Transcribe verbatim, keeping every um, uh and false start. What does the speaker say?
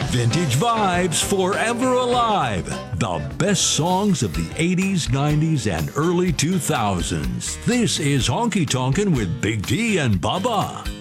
Vintage vibes forever alive. The best songs of the eighties, nineties, and early two thousands. This is Honky Tonkin' with Big D and Bubba.